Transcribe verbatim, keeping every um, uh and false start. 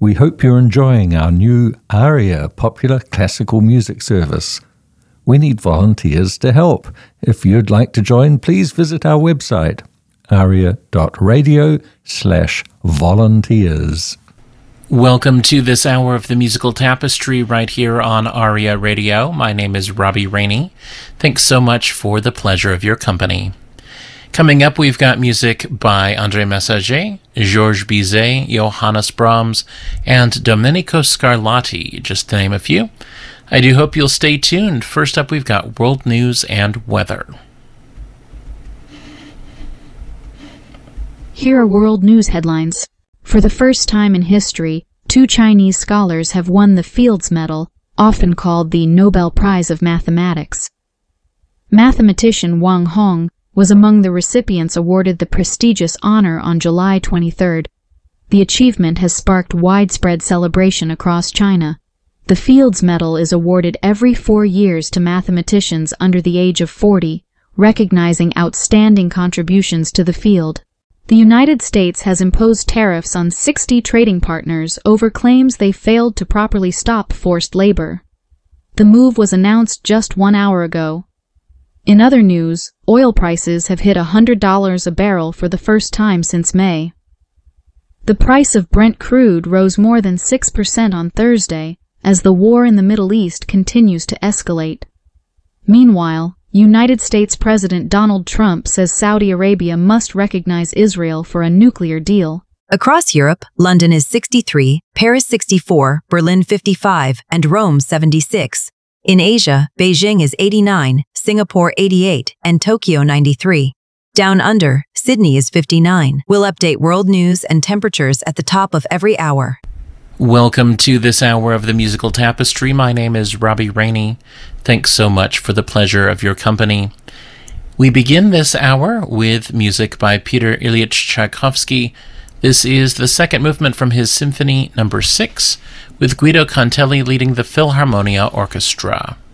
We hope you're enjoying our new ARIA popular classical music service. We need volunteers to help. If you'd like to join, please visit our website, aria.radio slash volunteers. Welcome to this hour of the Musical Tapestry right here on ARIA Radio. My name is Robbie Rainey. Thanks so much for the pleasure of your company. Coming up, we've got music by André Messager, Georges Bizet, Johannes Brahms, and Domenico Scarlatti, just to name a few. I do hope you'll stay tuned. First up, we've got world news and weather. Here are world news headlines. For the first time in history, two Chinese scholars have won the Fields Medal, often called the Nobel Prize of Mathematics. Mathematician Wang Hong was among the recipients awarded the prestigious honor on July twenty-third. The achievement has sparked widespread celebration across China. The Fields Medal is awarded every four years to mathematicians under the age of forty, recognizing outstanding contributions to the field. The United States has imposed tariffs on sixty trading partners over claims they failed to properly stop forced labor. The move was announced just one hour ago. In other news, oil prices have hit one hundred dollars a barrel for the first time since May. The price of Brent crude rose more than six percent on Thursday as the war in the Middle East continues to escalate. Meanwhile, United States President Donald Trump says Saudi Arabia must recognize Israel for a nuclear deal. Across Europe, London is sixty-three, Paris sixty-four, Berlin fifty-five, and Rome seventy-six. In Asia, Beijing is eighty-nine, Singapore eighty-eight, and Tokyo ninety-three. Down under, Sydney is fifty-nine. We'll update world news and temperatures at the top of every hour. Welcome to this hour of the Musical Tapestry. My name is Robbie Rainey. Thanks so much for the pleasure of your company. We begin this hour with music by Peter Ilyich Tchaikovsky. This is the second movement from his Symphony Number six, with Guido Cantelli leading the Philharmonia Orchestra.